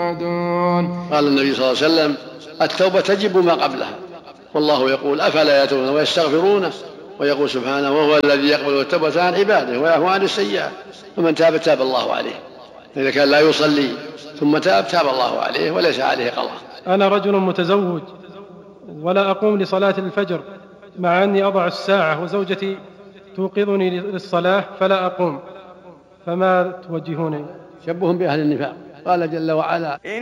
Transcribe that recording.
يهتدون. قال النبي صلى الله عليه وسلم: التوبة تجب ما قبلها، والله يقول: أفلا يتوبون ويستغفرونه، ويقول سبحانه: وهو الذي يقبل التوبة عن عباده ويعفو عن السيئات، فمن تاب تاب الله عليه. إذا كان لا يصلي ثم تاب الله عليه وليس عليه قضاء. أنا رجل متزوج ولا أقوم لصلاة الفجر، مع أني أضع الساعة وزوجتي توقظني للصلاة فلا أقوم، فما توجهوني؟ شبههم بأهل النفاق. قال جل وعلا: